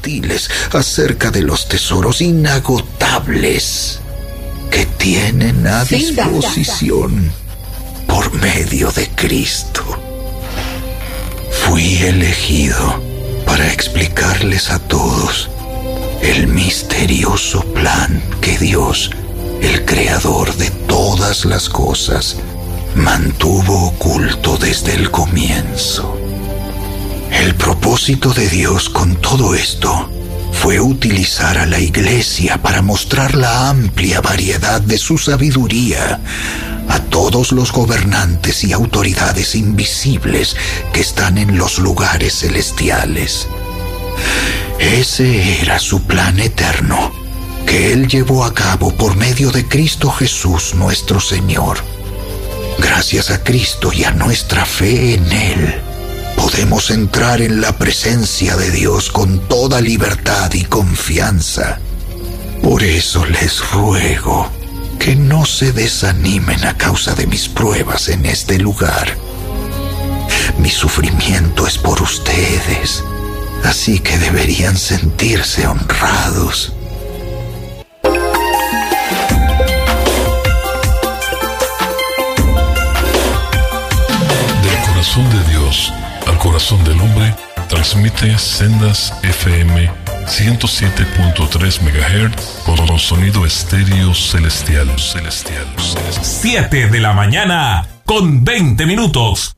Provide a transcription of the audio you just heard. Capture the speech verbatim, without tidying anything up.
gentiles acerca de los tesoros inagotables que tienen a disposición por medio de Cristo. Fui elegido para explicarles a todos el misterioso plan que Dios, el creador de todas las cosas, mantuvo oculto desde el comienzo. El propósito de Dios con todo esto fue utilizar a la Iglesia para mostrar la amplia variedad de su sabiduría a todos los gobernantes y autoridades invisibles que están en los lugares celestiales. Ese era su plan eterno, que Él llevó a cabo por medio de Cristo Jesús nuestro Señor. Gracias a Cristo y a nuestra fe en Él, podemos entrar en la presencia de Dios con toda libertad y confianza. Por eso les ruego que no se desanimen a causa de mis pruebas en este lugar. Mi sufrimiento es por ustedes, así que deberían sentirse honrados. Del corazón de Dios al corazón del hombre, transmite Sendas F M ciento siete punto tres megahertz con sonido estéreo celestial, celestial, celestial. siete de la mañana con veinte minutos.